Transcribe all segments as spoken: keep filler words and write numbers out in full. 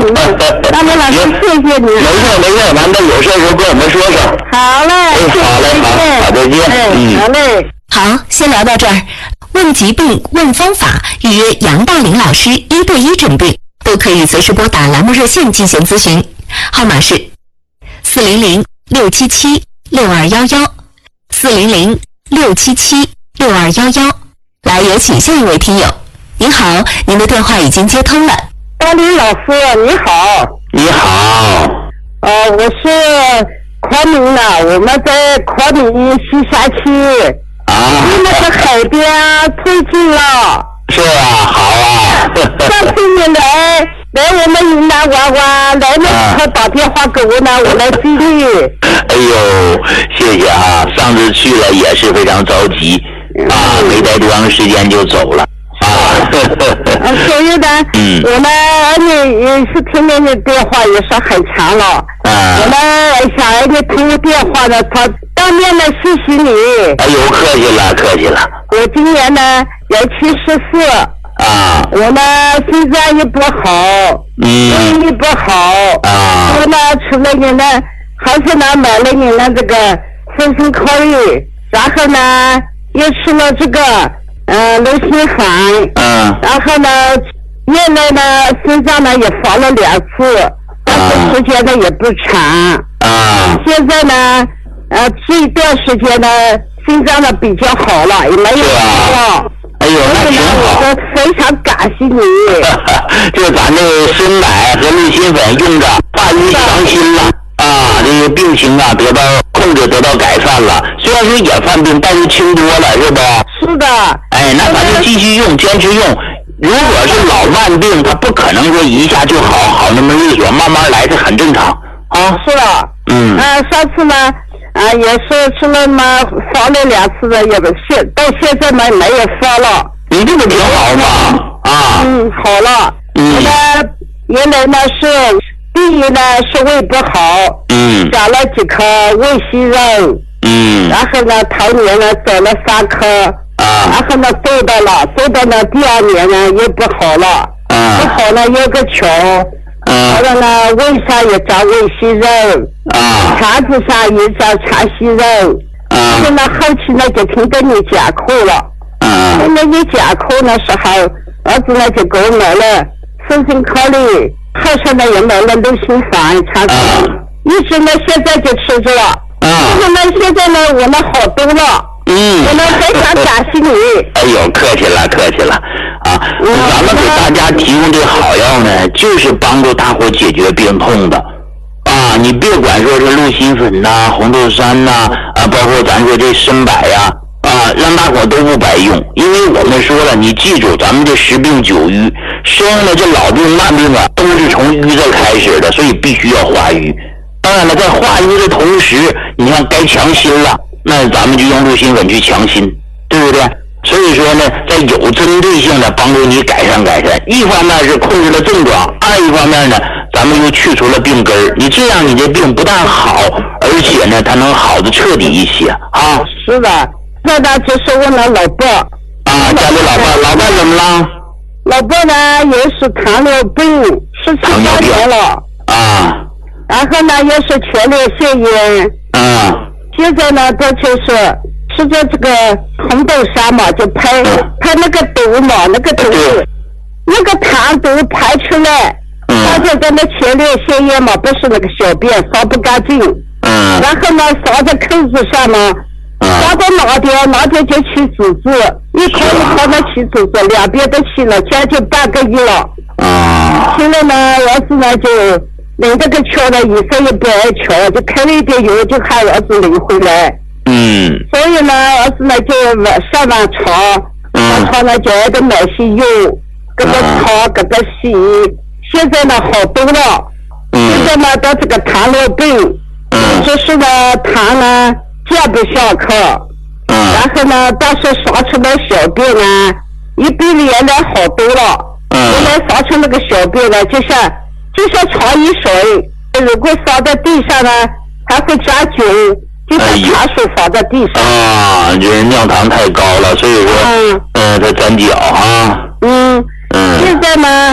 你们，大明老师谢谢你。 没事没事，完了有事的时候跟我们说说。 好嘞， 哎，好嘞，好，好，再见。 嗯，好嘞。 好，先聊到这儿。问疾病、问方法，预约杨大林老师一对一诊病，都可以随时拨打栏目热线进行咨询，号码是四零零六七七六二幺幺，四零零六七七六二幺幺。来，有请下一位听友。您好，您的电话已经接通了。 大林老师，你好。 你好。 呃，我是昆明的，我们在昆明西峡区。 啊。 离那个海边最近了。 是啊，好啊。 上次你来来我们云南玩玩，来了以后打电话给我呢，我来接你。 哎呦，谢谢啊！上次去了也是非常着急啊，没待多长时间就走了啊。 所以呢， 嗯， 我们儿女也是听你的电话也是很长了。 啊。 我们想儿女通过电话呢，他当面呢谢谢你。 哎呦，客气了，客气了。 我今年呢也七十四。 啊。 我呢心脏也不好， 嗯， 胃也不好。 啊。 我呢吃了你呢，还是呢买了你呢这个生生考虑，然后呢又吃了这个呃螺蛳粉。 嗯。 然后呢，原来呢心脏呢也发了两次，但是时间呢也不长。 啊。 现在呢，呃这一段时间呢心脏呢比较好了，也没有发了。 哎呦，那挺好。 我非常感谢你。 就咱这个参柏和鹿心粉用着化瘀强心了啊，这个病情啊得到控制，得到改善了。虽然说也犯病，但是轻多了，是不？ 是的。 哎，那咱就继续用，坚持用。如果是老慢病，它不可能说一下就好，好那么利索，慢慢来是很正常啊。 是的。 嗯。 呃，上次呢。啊，也是吃了嘛，发了两次的，也现到现在嘛没有发了。 你这个挺好嘛，啊。 嗯，好了。 嗯。 我呢，原来呢是第一呢是胃不好。 嗯。 长了几颗胃息肉。 嗯。 然后呢，头年呢长了三颗。 啊。 然后呢做到了，做到了第二年呢又不好了。 啊。 不好了有个球。 嗯。 后来呢胃上也长胃息肉。 啊。 肠子上也长肠息肉。啊。现在后期呢就听着你讲课了。啊。现在你讲课的时候，儿子呢就给我买了生生考虑，后上呢也买了鹿心粉、肠子，一直呢现在就吃着了。啊。那么现在呢我们好多了。嗯。我们非常感谢你。 哎呦，客气了，客气了。啊，咱们给大家提供这好药呢，就是帮助大伙解决病痛的。啊，你别管说是鹿心粉呐、啊、红豆杉呐、啊，啊，包括咱说这参柏呀，啊，让大伙都不白用。因为我们说了，你记住，咱们这十病九瘀，身上的这老病慢病啊，都是从瘀这开始的，所以必须要化瘀。当然了，在化瘀的同时，你看该强心了，那咱们就用鹿心粉去强心，对不对？所以说呢，在有针对性的帮助你改善改善，一方面是控制了症状，二一方面呢，咱们又去除了病根儿。你这样，你这病不但好，而且呢，它能好的彻底一些啊。 是的，那呢就是我的老伴。 啊，家里老伴，老伴怎么了？ 老伴呢也是糖尿病，十七八年了。 啊。 然后呢又是前列腺炎。 啊。 现在呢，他就是吃着这个红豆沙嘛，就排排那个毒嘛，那个毒，那个糖毒排出来，他就在那前列腺炎嘛，不是那个小便扫不干净，然后呢扫在裤子上嘛，扫到哪点哪点就起紫字，一口一口的起紫字，两边都起了，将近半个月了。现在呢，儿子呢就领这个敲呢，医生也不爱敲，就开了一点药，就喊儿子领回来。 嗯。 所以呢，儿子呢就上网查，上查呢就爱的买些药，给个查，给个洗。现在呢好多了。现在呢到这个糖尿病，就是呢糖呢降不下去，然后呢但是撒出来小便呢，一比原来好多了。原来撒出那个小便呢，就像就像茶一水，如果撒在地上呢，还会加酒，就把茶水撒在地上。 啊，就是尿糖太高了，所以说，嗯，它粘脚啊。 嗯。嗯。现在呢，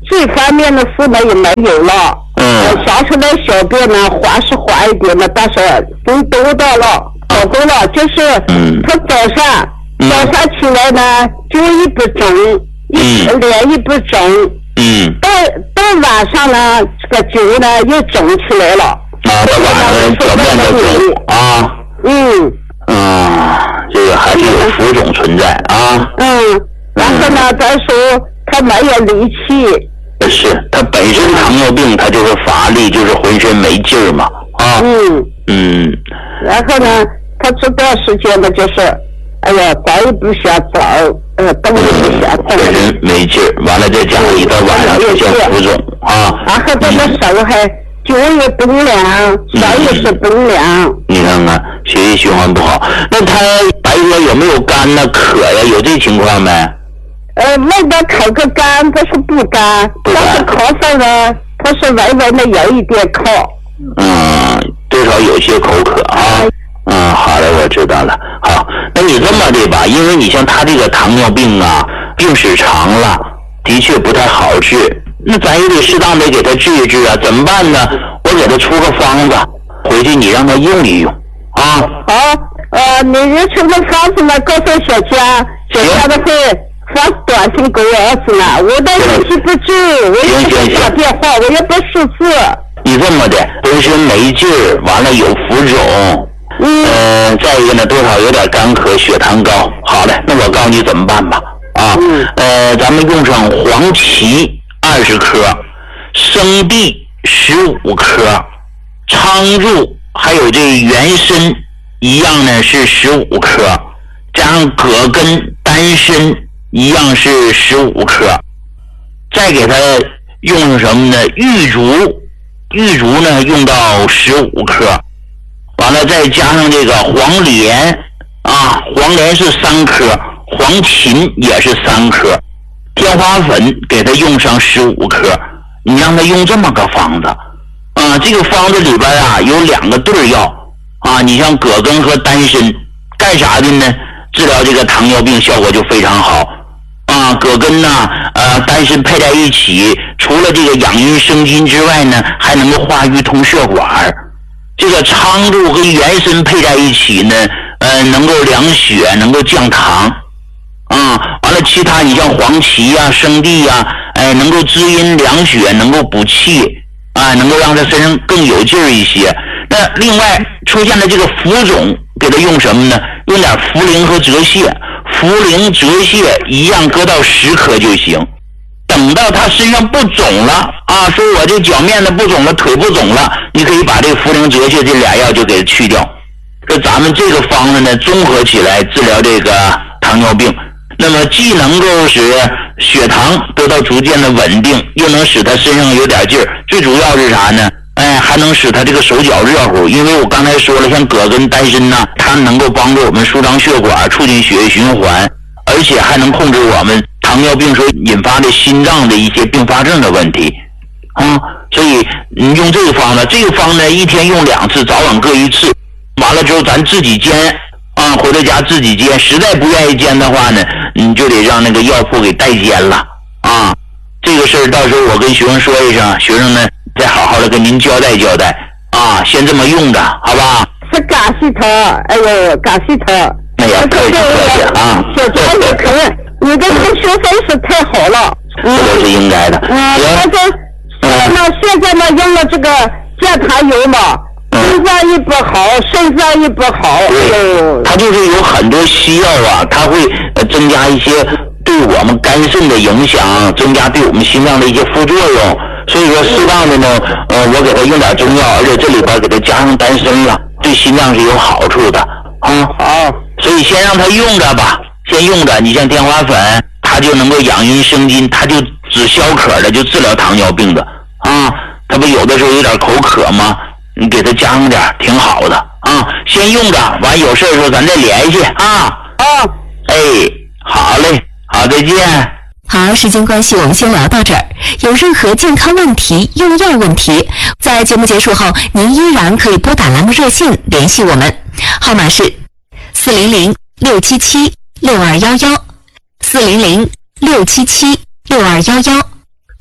这方面的事呢也没有了。 嗯。 小出来小便呢，滑是滑一点的，但是都都到了，搞过了。就是， 嗯。 他早上、嗯、早上起来呢，就一不肿，一脸一不肿。 嗯。 到到晚上呢，这个脚呢又肿起来了。 啊，到晚上脚面都肿啊。 嗯。 啊，这个还是有浮肿存在啊。 嗯。然后呢，再说他没有力气。 是他本身糖尿病，他就是乏力，就是浑身没劲儿嘛啊。 嗯嗯。 然后呢，他这段时间呢，就是，哎呀，早也不想走，呃，动也不想动。 浑身没劲儿，完了再加上一到晚上出现浮肿啊。 然后这个手还脚也冰凉，手也是冰凉。 你看看，血液循环不好。那他白说有没有干呢？渴呀？有这情况没？ 呃，味道口个干，不是不干，但是咳嗽呢，它是微微的有一点咳。 嗯，多少有些口渴啊。嗯，好的，我知道了。好，那你这么的吧，因为你像他这个糖尿病啊，病史长了，的确不太好治。那咱也得适当的给他治一治啊，怎么办呢？我给他出个方子，回去你让他用一用啊。 好，呃，你人出个方子呢，告诉小佳，小佳的会。发短信给我儿子了，我的信息不住，我也不打电话，我也不识字。 你这么的，浑身没劲儿，完了有浮肿，嗯、呃，再一个呢，多少有点干咳，血糖高。好嘞，那我告诉你怎么办吧。啊，嗯、呃，咱们用上黄芪二十克，生地十五克，苍术还有这原参一样呢是十五克，加上葛根、丹参。一样是十五克，再给它用上什么呢？玉竹，玉竹呢用到十五克，完了再加上这个黄连啊，黄连是三克，黄芩也是三克，天花粉给它用上十五克，你让它用这么个方子啊。这个方子里边啊有两个对药啊，你像葛根和丹参，干啥的呢？治疗这个糖尿病效果就非常好。啊，葛根呐、啊，呃，丹参配在一起，除了这个养阴生津之外呢，还能够化瘀通血管。这个苍术跟原参配在一起呢，呃，能够凉血，能够降糖。啊，完了，其他你像黄芪呀、啊、生地呀、啊，哎，能够滋阴凉血，能够补气，啊，能够让他身上更有劲儿一些。那另外出现了这个浮肿，给他用什么呢？用点茯苓和泽泻。茯苓、泽泻一样，搁到十克就行。等到他身上不肿了啊，说我这脚面子不肿了，腿不肿了，你可以把这茯苓、泽泻这俩药就给它去掉。这咱们这个方子呢，综合起来治疗这个糖尿病，那么既能够使血糖得到逐渐的稳定，又能使他身上有点劲儿。最主要是啥呢？哎，还能使他这个手脚热乎，因为我刚才说了，像葛根、丹参呐，它能够帮助我们舒张血管，促进血液循环，而且还能控制我们糖尿病所引发的心脏的一些并发症的问题啊。所以你用这个方子，这个方呢一天用两次，早晚各一次。完了之后咱自己煎啊，回到家自己煎。实在不愿意煎的话呢，你就得让那个药铺给代煎了啊。这个事儿到时候我跟学生说一声，学生呢再好好的跟您交代交代啊，先这么用着，好吧？ 是感谢他，哎呦，感谢他。 哎呀，客气客气啊！ 小佳也可以，你的同学分是太好了， 这都是应该的。 嗯，那个，那现在呢用了这个降糖油嘛，心脏也不好，肾脏也不好。 对，它就是有很多西药啊，它会增加一些对我们肝肾的影响，增加对我们心脏的一些副作用。所以说适当的呢，呃，我给他用点中药，而且这里边给他加上丹参了，对心脏是有好处的啊。好，所以先让他用着吧，先用着。你像天花粉，它就能够养阴生津，它就治消渴的，就治疗糖尿病的啊。他不有的时候有点口渴吗？你给他加上点，挺好的啊。先用着，完有事的时候咱再联系啊。啊，哎，好嘞，好，再见。 好，时间关系，我们先聊到这儿。有任何健康问题、用药问题，在节目结束后，您依然可以拨打栏目热线联系我们，号码是四零零六七七六二幺幺，四零零六七七六二幺幺。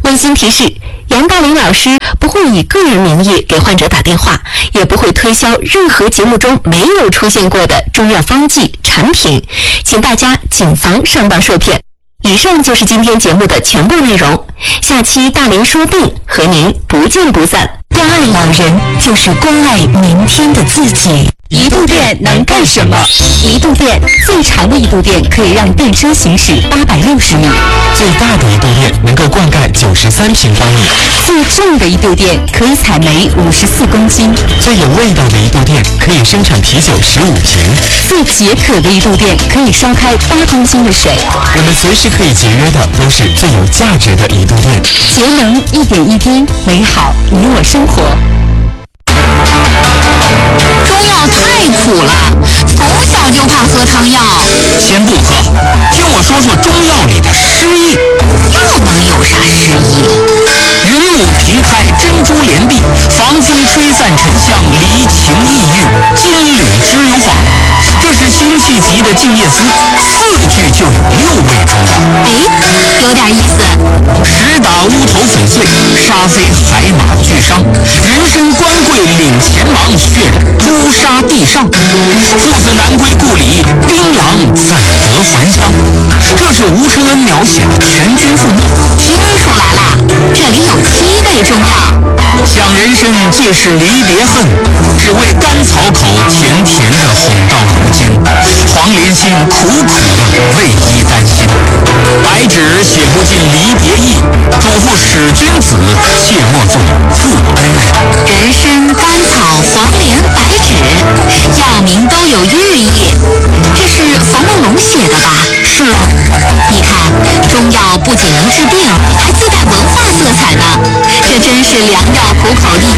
温馨提示：杨大林老师不会以个人名义给患者打电话，也不会推销任何节目中没有出现过的中药方剂产品，请大家谨防上当受骗。以上就是今天节目的全部内容，下期大林说病和您不见不散。关爱老人就是关爱明天的自己。移动电能干什么？移动电最长的移动电可以让电车行驶八百六十米， 最大的移动电能够灌溉九十三平方米， 最重的移动电可以采煤五十四公斤， 最有味道的移动电可以生产啤酒十五瓶， 最解渴的移动电可以烧开八公斤的水。 我们随时可以节约的都是最有价值的移动电， 节能一点一滴，美好你我生活。 中药太苦了，从小就怕喝汤药。 先不喝，听我说说中药里的诗意。 又能有啥诗意？ 云母平开珍珠帘碧，防风吹散沉香，离情抑郁，金缕知油坊。这是辛弃疾的《静夜思》，四句就有六味中药。 哎，有点意思。 石打乌头粉碎，杀飞海马俱伤。人参官贵领前忙，血诛杀地上。父子难归故里，槟榔怎得还乡？这是吴承恩描写的全军覆没。 听出来了，这里有七味中药。 想人参皆是离别恨，只为甘草口甜甜的哄到如今。黄连心苦苦的为伊担心，白纸写不尽离别意，嘱咐使君子切莫做负恩人。 人参、甘草、黄连、白芷，药名都有寓意。这是冯梦龙写的吧？ 是啊， 你看，中药不仅能治病，还自带文化色彩呢。这真是良药苦口利